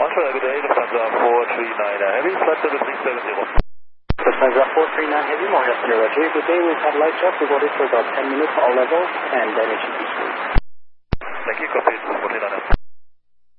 Good day, Lufthansa 439 Heavy, flight level 370. Lufthansa 439 Heavy, Montreal Roger. Good day, we've had light check. We've ordered for about 10 minutes, all levels, and damage should be smooth. Thank you, copy 439.